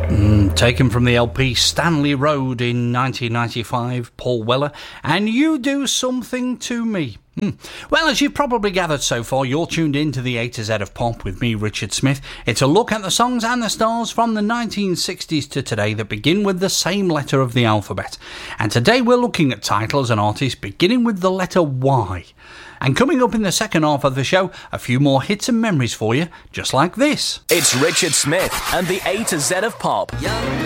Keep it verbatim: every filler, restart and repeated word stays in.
Taken from the L P Stanley Road in nineteen ninety-five, Paul Weller, and You Do Something to Me. Hmm. Well, as you've probably gathered so far, you're tuned in to the A to Z of Pop with me, Richard Smith. It's a look at the songs and the stars from the nineteen sixties to today that begin with the same letter of the alphabet. And today we're looking at titles and artists beginning with the letter Y. And coming up in the second half of the show, a few more hits and memories for you, just like this. It's Richard Smith and the A to Z of Pop. Young